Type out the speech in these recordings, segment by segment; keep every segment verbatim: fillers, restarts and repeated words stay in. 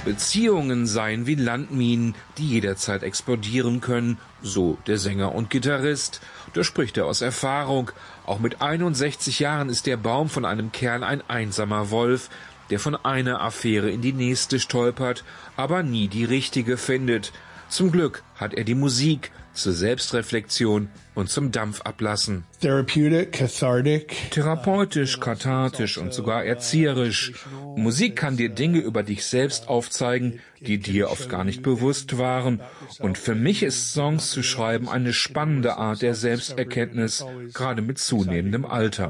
Beziehungen seien wie Landminen, die jederzeit explodieren können, so der Sänger und Gitarrist. Da spricht er aus Erfahrung. Auch mit einundsechzig Jahren ist der Baum von einem Kerl ein einsamer Wolf, der von einer Affäre in die nächste stolpert, aber nie die richtige findet. Zum Glück hat er die Musik zur Selbstreflexion und zum Dampfablassen. Therapeutic, cathartic. Therapeutisch, kathartisch und sogar erzieherisch. Musik kann dir Dinge über dich selbst aufzeigen, die dir oft gar nicht bewusst waren. Und für mich ist Songs zu schreiben eine spannende Art der Selbsterkenntnis, gerade mit zunehmendem Alter.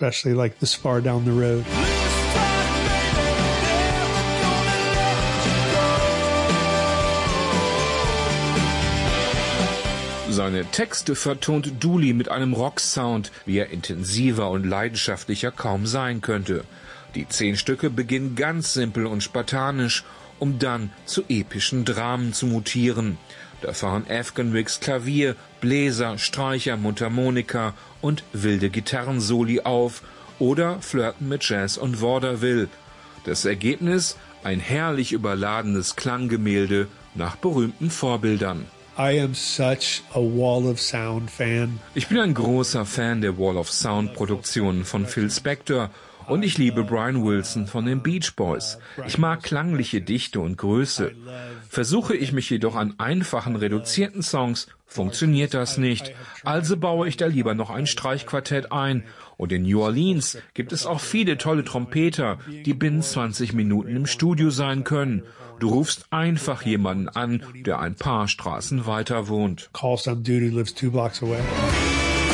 Seine Texte vertont Dooley mit einem Rocksound, wie er intensiver und leidenschaftlicher kaum sein könnte. Die zehn Stücke beginnen ganz simpel und spartanisch, um dann zu epischen Dramen zu mutieren. Da fahren Afghan Wicks Klavier, Bläser, Streicher, Mundharmonika und wilde Gitarrensoli auf oder flirten mit Jazz und Vaudeville. Das Ergebnis? Ein herrlich überladenes Klanggemälde nach berühmten Vorbildern. I am such a Wall of Sound fan. Ich bin ein großer Fan der Wall of Sound Produktionen von Phil Spector und ich liebe Brian Wilson von den Beach Boys. Ich mag klangliche Dichte und Größe. Versuche ich mich jedoch an einfachen, reduzierten Songs, funktioniert das nicht. Also baue ich da lieber noch ein Streichquartett ein. Und in New Orleans gibt es auch viele tolle Trompeter, die binnen zwanzig Minuten im Studio sein können. Du rufst einfach jemanden an, der ein paar Straßen weiter wohnt. Call some dude who lives two blocks away.